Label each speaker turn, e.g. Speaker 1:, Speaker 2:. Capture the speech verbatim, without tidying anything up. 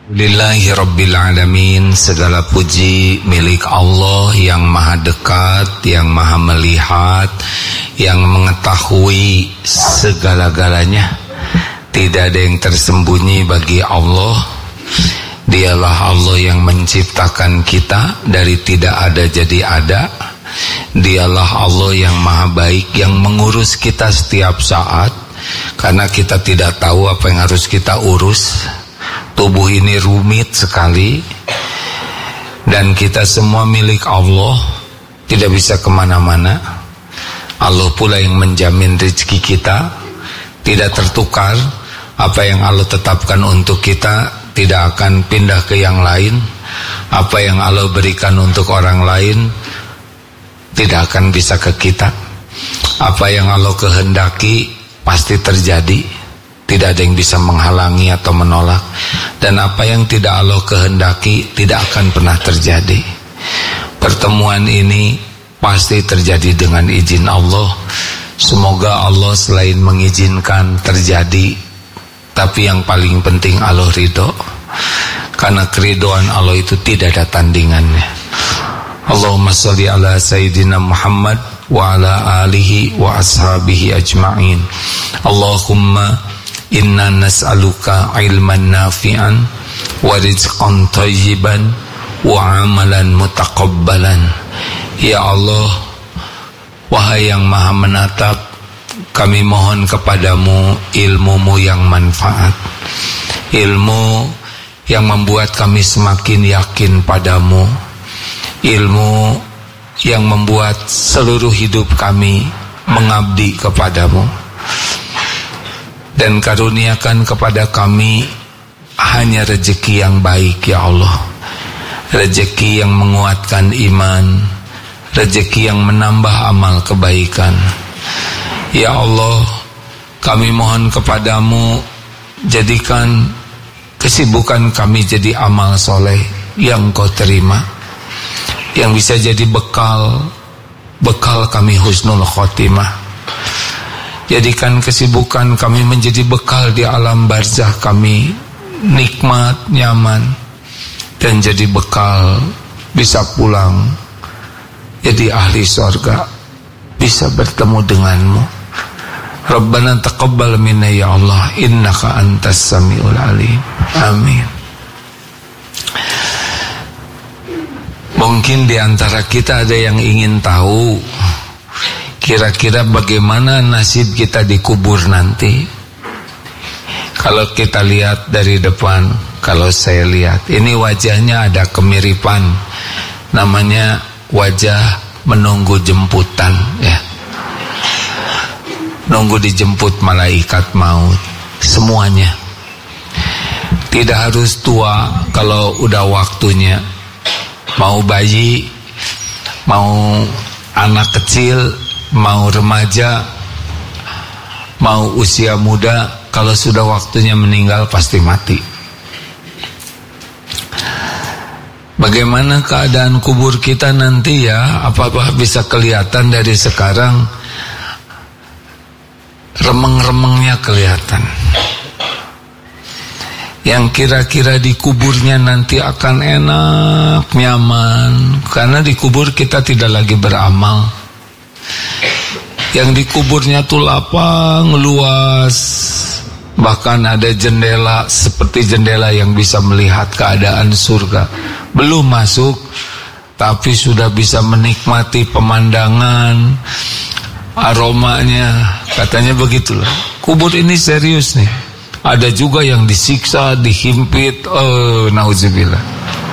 Speaker 1: Lillahi Rabbil Alamin. Segala puji milik Allah yang maha dekat, yang maha melihat, yang mengetahui segala-galanya. Tidak ada yang tersembunyi bagi Allah. Dialah Allah yang menciptakan kita dari tidak ada jadi ada. Dialah Allah yang maha baik, yang mengurus kita setiap saat, karena kita tidak tahu apa yang harus kita urus. Tubuh ini rumit sekali, dan kita semua milik Allah, tidak bisa kemana-mana. Allah pula yang menjamin rezeki kita, tidak tertukar. Apa yang Allah tetapkan untuk kita tidak akan pindah ke yang lain. Apa yang Allah berikan untuk orang lain tidak akan bisa ke kita. Apa yang Allah kehendaki pasti terjadi. Tidak ada yang bisa menghalangi atau menolak. Dan apa yang tidak Allah kehendaki tidak akan pernah terjadi. Pertemuan ini pasti terjadi dengan izin Allah. Semoga Allah selain mengizinkan terjadi, tapi yang paling penting Allah ridho. Karena keridoan Allah itu tidak ada tandingannya. Allahumma sholli ala Sayyidina Muhammad wa ala alihi wa ashabihi ajma'in. Allahumma inna nas'aluka ilman nafi'an wa rizqan thayyiban wa amalan mutaqabbalan. Ya Allah, wahai yang maha menatap, kami mohon kepadamu ilmu-Mu yang manfaat, ilmu yang membuat kami semakin yakin padamu, ilmu yang membuat seluruh hidup kami mengabdi kepadamu. Dan karuniakan kepada kami hanya rezeki yang baik ya Allah. Rezeki yang menguatkan iman, rezeki yang menambah amal kebaikan. Ya Allah, kami mohon kepadamu, jadikan kesibukan kami jadi amal soleh yang Kau terima, yang bisa jadi bekal, bekal kami husnul khotimah. Jadikan kesibukan kami menjadi bekal di alam barzah kami, nikmat, nyaman, dan jadi bekal bisa pulang jadi ahli sorga, bisa bertemu denganmu. Rabbana taqabbal minna ya Allah, innaka antas samiul alim. Amin. Mungkin di antara kita ada yang ingin tahu kira-kira bagaimana nasib kita dikubur nanti. Kalau kita lihat dari depan, kalau saya lihat, ini wajahnya ada kemiripan. Namanya wajah menunggu jemputan ya. Nunggu dijemput malaikat maut. Semuanya. Tidak harus tua kalau udah waktunya. Mau bayi, mau anak kecil, mau remaja, mau usia muda, kalau sudah waktunya meninggal pasti mati. Bagaimana keadaan kubur kita nanti ya? Apakah bisa kelihatan dari sekarang? Remeng-remengnya kelihatan. Yang kira-kira di kuburnya nanti akan enak, nyaman, karena di kubur kita tidak lagi beramal. Yang dikuburnya tuh lapang, luas, bahkan ada jendela seperti jendela yang bisa melihat keadaan surga. Belum masuk, tapi sudah bisa menikmati pemandangan, aromanya. Katanya begitulah. Kubur ini serius nih. Ada juga yang disiksa, dihimpit, oh nauzubillah.